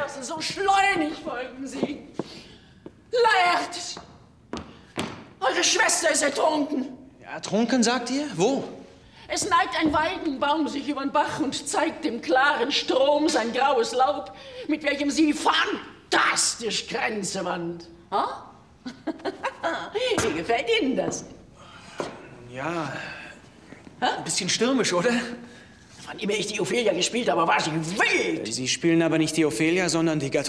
lassen, so schleunig folgen Sie. Laert! Eure Schwester ist ertrunken. Ja, ertrunken, sagt ihr? Wo? Es neigt ein Weidenbaum sich über den Bach und zeigt dem klaren Strom sein graues Laub, mit welchem sie fantastisch Grenze wandt. Ha? Wie gefällt Ihnen das? Ja, ein bisschen stürmisch, oder? Wann immer ich die Ophelia gespielt habe, war sie wild. Sie spielen aber nicht die Ophelia, sondern die